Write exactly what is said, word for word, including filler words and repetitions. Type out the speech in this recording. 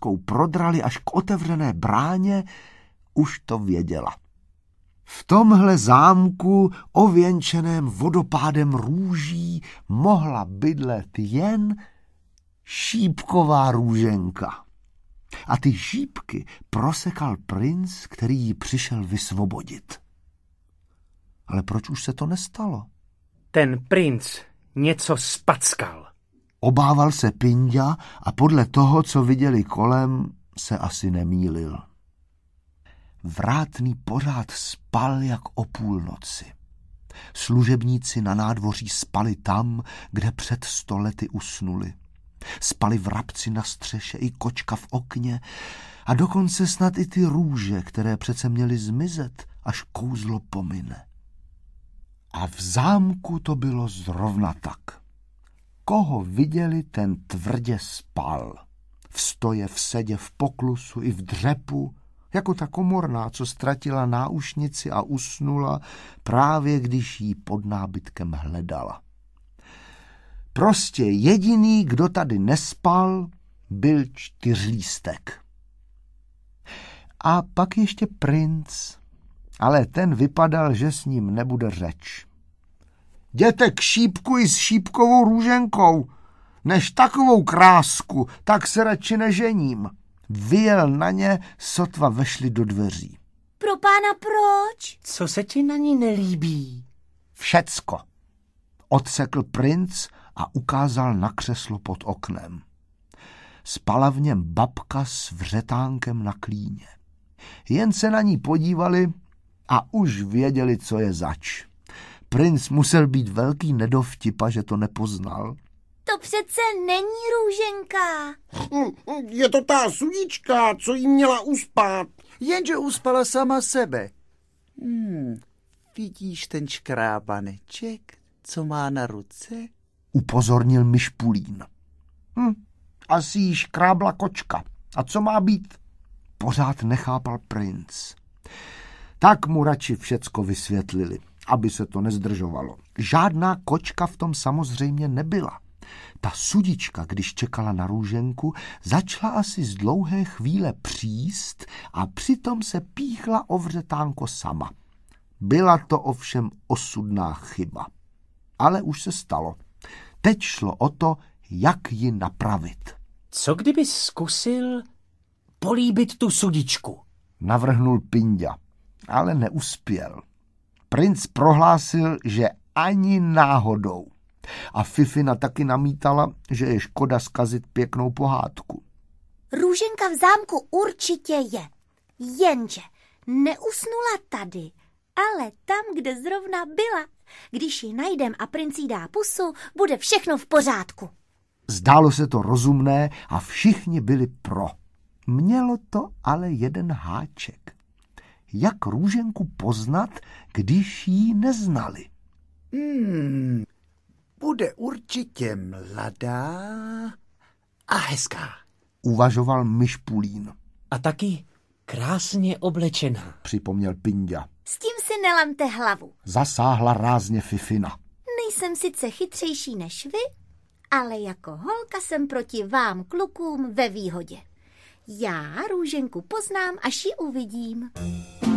šípkou prodrali až k otevřené bráně, už to věděla. V tomhle zámku ověnčeném vodopádem růží mohla bydlet jen šípková růženka. A ty šípky prosekal princ, který ji přišel vysvobodit. Ale proč už se to nestalo? Ten princ něco spackal. Obával se Pinďa a podle toho, co viděli kolem, se asi nemýlil. Vrátný pořád spal jak o půlnoci. Služebníci na nádvoří spali tam, kde před sto lety usnuli. Spali vrabci na střeše i kočka v okně a dokonce snad i ty růže, které přece měly zmizet, až kouzlo pomine. A v zámku to bylo zrovna tak. Koho viděli, ten tvrdě spal. V stoje, v sedě, v poklusu i v dřepu, jako ta komorná, co ztratila náušnici a usnula, právě když jí pod nábytkem hledala. Prostě jediný, kdo tady nespal, byl čtyřlístek. A pak ještě princ, ale ten vypadal, že s ním nebude řeč. Jděte k šípku i s šípkovou růženkou, než takovou krásku, tak se radši nežením. Vyjel na ně, sotva vešli do dveří. Pro pána proč? Co se ti na ní nelíbí? Všecko, odsekl princ a ukázal na křeslo pod oknem. Spala v něm babka s vřetánkem na klíně. Jen se na ní podívali a už věděli, co je zač. Princ musel být velký nedovtipa, že to nepoznal. To přece není růženka. Je to ta sudička, co jí měla uspát. Jenže uspala sama sebe. Hmm, vidíš ten škrábaneček, co má na ruce? Upozornil Myšpulín. Hm, asi jí škrábla kočka. A co má být? Pořád nechápal princ. Tak mu radši všecko vysvětlili, aby se to nezdržovalo. Žádná kočka v tom samozřejmě nebyla. Ta sudička, když čekala na růženku, začala asi z dlouhé chvíle příst a přitom se píchla o vřetánko sama. Byla to ovšem osudná chyba. Ale už se stalo. Teď šlo o to, jak ji napravit. Co kdyby zkusil políbit tu sudičku? Navrhnul Pinďa, ale neuspěl. Princ prohlásil, že ani náhodou. A Fifina taky namítala, že je škoda zkazit pěknou pohádku. Růženka v zámku určitě je, jenže neusnula tady, ale tam, kde zrovna byla. Když ji najdem a princ jí dá pusu, bude všechno v pořádku. Zdálo se to rozumné a všichni byli pro. Mělo to ale jeden háček. Jak růženku poznat, když ji neznali? Hmm, bude určitě mladá a hezká, uvažoval Myšpulín. A taky krásně oblečená, připomněl Pinďa. S tím si nelamte hlavu. Zasáhla rázně Fifina. Nejsem sice chytřejší než vy, ale jako holka jsem proti vám klukům ve výhodě. Já růženku poznám, až ji uvidím.